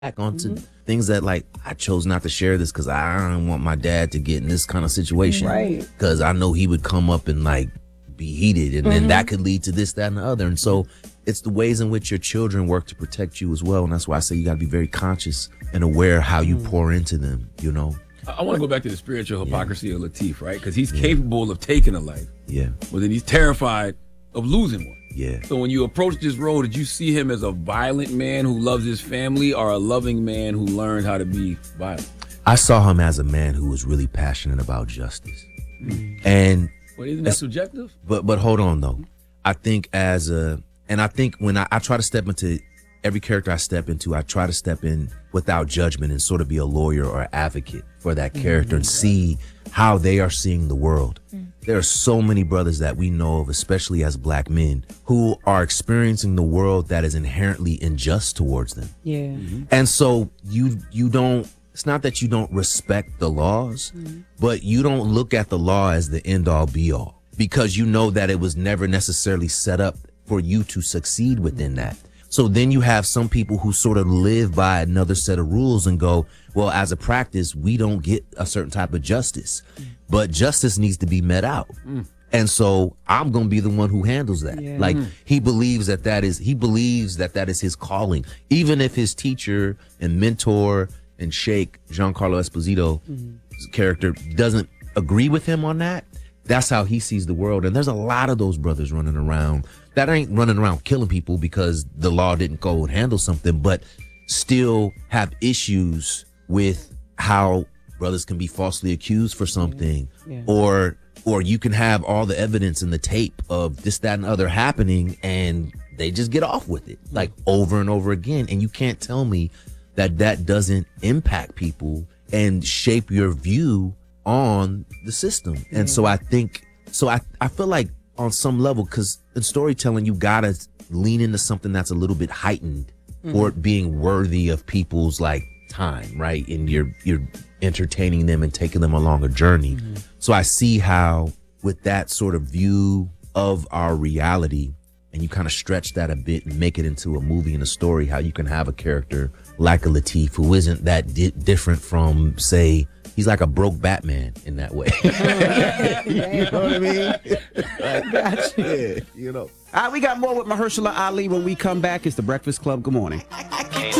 back onto things that like I chose not to share this because I don't want my dad to get in this kind of situation. Right. Because I know he would come up and like be heated, and then that could lead to this, that, and the other. And so it's the ways in which your children work to protect you as well. And that's why I say you got to be very conscious and aware how you pour into them, you know? I want to go back to the spiritual hypocrisy of Lateef, right? Because he's capable of taking a life, Yeah. but then he's terrified of losing one. Yeah. So when you approach this role, did you see him as a violent man who loves his family or a loving man who learned how to be violent? I saw him as a man who was really passionate about justice. And But isn't that subjective? But hold on though. I think I think when I try to step into every character I step into, I try to step in without judgment and sort of be a lawyer or advocate for that character and see how they are seeing the world. There are so many brothers that we know of, especially as black men, who are experiencing the world that is inherently unjust towards them. Yeah. And so you don't, it's not that you don't respect the laws, but you don't look at the law as the end all be all, because you know that it was never necessarily set up for you to succeed within that. So then you have some people who sort of live by another set of rules and go, well, as a practice, we don't get a certain type of justice, but justice needs to be met out. And so I'm going to be the one who handles that. Yeah. Like he believes that that is his calling. Even if his teacher and mentor and Sheikh Giancarlo Esposito's character doesn't agree with him on that, that's how he sees the world. And there's a lot of those brothers running around that ain't running around killing people because the law didn't go and handle something, but still have issues with how brothers can be falsely accused for something, or you can have all the evidence in the tape of this, that, and other happening, and they just get off with it like over and over again. And you can't tell me that that doesn't impact people and shape your view on the system. And so I feel like on some level, because in storytelling, you gotta lean into something that's a little bit heightened for it being worthy of people's like time, right? And you're entertaining them and taking them along a journey. So I see how with that sort of view of our reality, and you kind of stretch that a bit and make it into a movie and a story, how you can have a character like a Lateef who isn't that different from, say, he's like a broke Batman in that way. You know what I mean? Like, Gotcha. yeah, you know. All right, we got more with Mahershala Ali when we come back. It's The Breakfast Club. Good morning.